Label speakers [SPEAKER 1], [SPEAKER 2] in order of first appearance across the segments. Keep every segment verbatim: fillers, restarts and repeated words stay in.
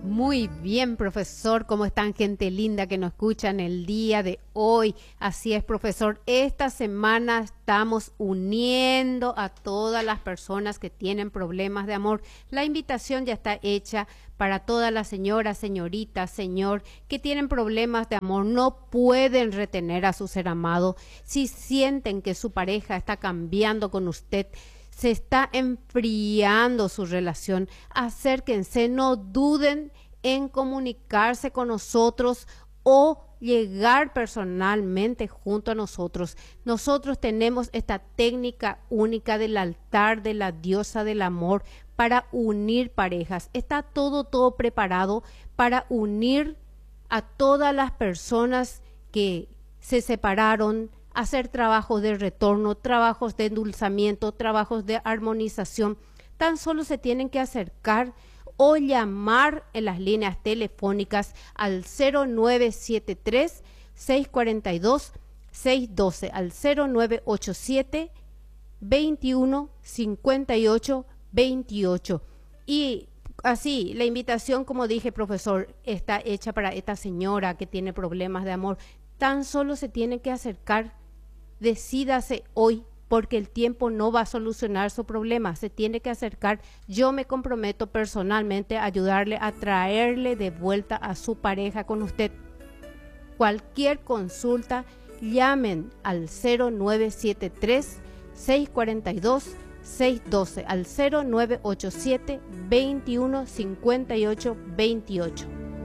[SPEAKER 1] Muy bien, profesor. ¿Cómo están, gente linda que nos escuchan el día de hoy? Así es, profesor. Esta semana estamos uniendo a todas las personas que tienen problemas de amor. La invitación ya está hecha para todas las señoras, señoritas, señor, que tienen problemas de amor. No pueden retener a su ser amado. Si sienten que su pareja está cambiando con usted, se está enfriando su relación, acérquense, no duden en comunicarse con nosotros o llegar personalmente junto a nosotros. Nosotros tenemos esta técnica única del altar de la diosa del amor para unir parejas. Está todo, todo preparado para unir a todas las personas que se separaron, hacer trabajos de retorno, trabajos de endulzamiento, trabajos de armonización. Tan solo se tienen que acercar o llamar en las líneas telefónicas al cero nueve siete tres, seis cuatro dos, seis uno dos, al cero nueve ocho siete, veintiuno, cincuenta y ocho, veintiocho. Y así, la invitación, como dije, profesor, está hecha para esta señora que tiene problemas de amor. Tan solo se tiene que acercar. Decídase hoy, porque el tiempo no va a solucionar su problema. Se tiene que acercar. Yo me comprometo personalmente a ayudarle a traerle de vuelta a su pareja con usted. Cualquier consulta, llamen al cero nueve siete tres, seis cuatro dos, seis uno dos, al cero nueve ocho siete, veintiuno, cincuenta y ocho, veintiocho.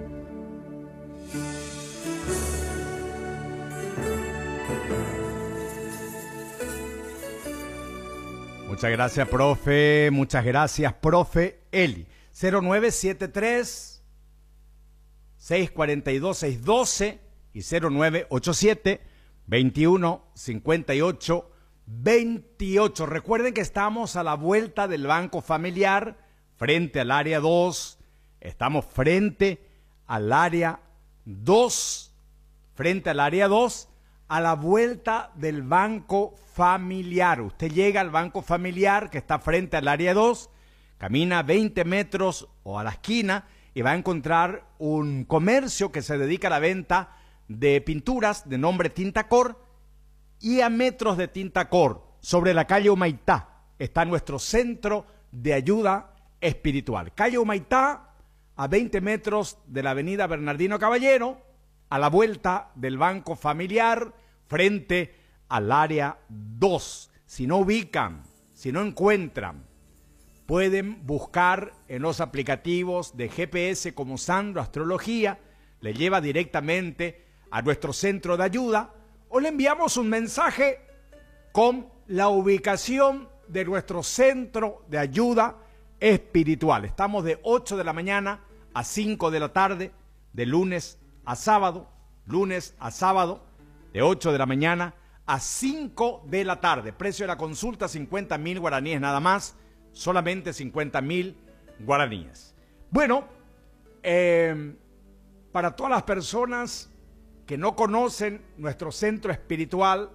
[SPEAKER 2] Muchas gracias, profe. Muchas gracias, profe Eli. cero nueve siete tres, seis cuatro dos, seis uno dos y cero nueve ocho siete, veintiuno, cincuenta y ocho, veintiocho. Recuerden que estamos a la vuelta del Banco Familiar, frente al área dos. Estamos frente al área dos, frente al área dos, a la vuelta del Banco Familiar. Usted llega al Banco Familiar que está frente al área dos, camina veinte metros o a la esquina y va a encontrar un comercio que se dedica a la venta de pinturas de nombre Tintacor, y a metros de Tintacor, sobre la calle Humaitá, está nuestro centro de ayuda espiritual. Calle Humaitá, a veinte metros de la avenida Bernardino Caballero, a la vuelta del Banco Familiar, frente al área dos. Si no ubican, si no encuentran, pueden buscar en los aplicativos de G P S como Sandro Astrología, le lleva directamente a nuestro centro de ayuda, o le enviamos un mensaje con la ubicación de nuestro centro de ayuda espiritual. Estamos de ocho de la mañana a cinco de la tarde, de lunes a sábado, lunes a sábado, de ocho de la mañana a cinco de la tarde. Precio de la consulta, cincuenta mil guaraníes nada más, solamente cincuenta mil guaraníes. Bueno, eh, para todas las personas que no conocen nuestro centro espiritual,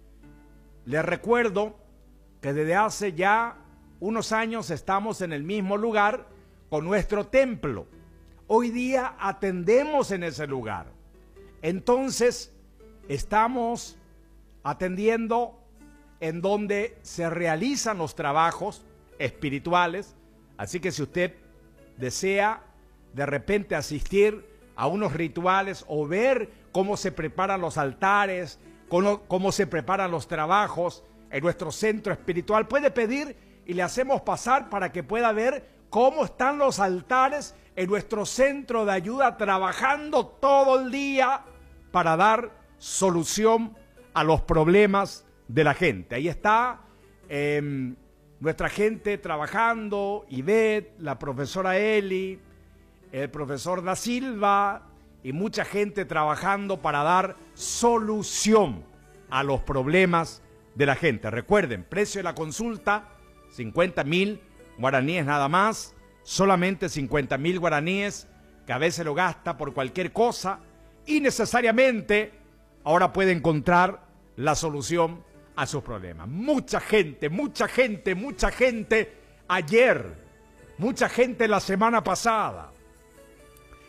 [SPEAKER 2] les recuerdo que desde hace ya unos años estamos en el mismo lugar con nuestro templo. Hoy día atendemos en ese lugar. Entonces, estamos atendiendo en donde se realizan los trabajos espirituales. Así que si usted desea de repente asistir a unos rituales o ver cómo se preparan los altares, cómo, cómo se preparan los trabajos en nuestro centro espiritual, puede pedir y le hacemos pasar para que pueda ver cómo están los altares en nuestro centro de ayuda, trabajando todo el día para dar solución a los problemas de la gente. Ahí está eh, nuestra gente trabajando, Ivette, la profesora Eli, el profesor Da Silva y mucha gente trabajando para dar solución a los problemas de la gente. Recuerden, precio de la consulta, cincuenta mil guaraníes nada más, solamente cincuenta mil guaraníes, que a veces lo gasta por cualquier cosa y necesariamente ahora puede encontrar la solución a sus problemas. Mucha gente, mucha gente, mucha gente ayer, mucha gente la semana pasada,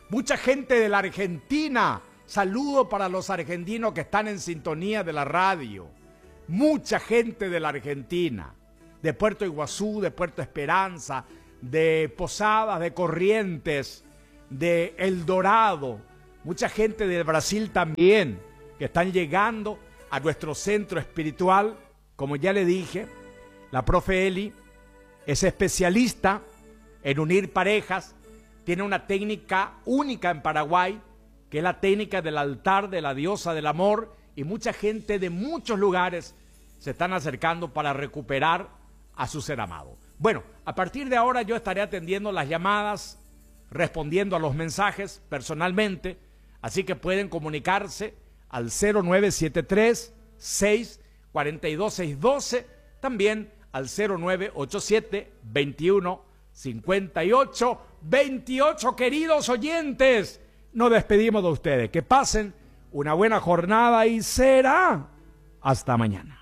[SPEAKER 2] Mucha gente de la Argentina. Saludo para los argentinos que están en sintonía de la radio. Mucha gente de la Argentina. De Puerto Iguazú, de Puerto Esperanza, de Posadas, de Corrientes, de El Dorado. Mucha gente de Brasil también, que están llegando a nuestro centro espiritual. Como ya le dije, la profe Eli es especialista en unir parejas. Tiene una técnica única en Paraguay, que es la técnica del altar de la diosa del amor, y mucha gente de muchos lugares se están acercando para recuperar a su ser amado. Bueno, a partir de ahora yo estaré atendiendo las llamadas, respondiendo a los mensajes personalmente, así que pueden comunicarse al cero nueve siete tres, seis cuatro dos, seis uno dos, también al cero nueve ocho siete, veintiuno, cincuenta y ocho, veintiocho. Queridos oyentes, nos despedimos de ustedes. Que pasen una buena jornada y será hasta mañana.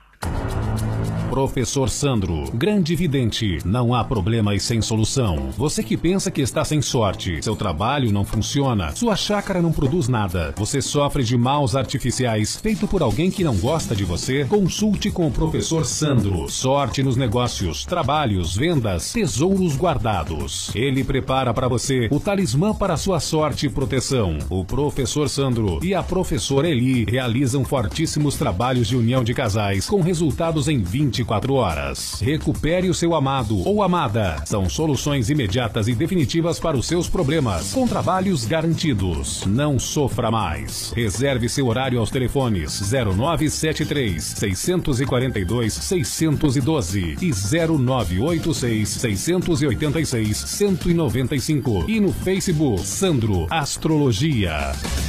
[SPEAKER 3] Professor Sandro, grande vidente, não há problemas sem solução. Você que pensa que está sem sorte, seu trabalho não funciona, sua chácara não produz nada, você sofre de maus artificiais feito por alguém que não gosta de você, consulte com o Professor Sandro. Sorte nos negócios, trabalhos, vendas, tesouros guardados. Ele prepara para você o talismã para sua sorte e proteção. O Professor Sandro e a Professora Eli realizam fortíssimos trabalhos de união de casais com resultados em vinte e quatro horas. Recupere o seu amado ou amada. São soluções imediatas e definitivas para os seus problemas, com trabalhos garantidos. Não sofra mais. Reserve seu horário aos telefones zero nove sete três, seis quatro dois, seis um dois e zero nove oito seis, seis oito seis, um nove cinco e no Facebook Sandro Astrologia.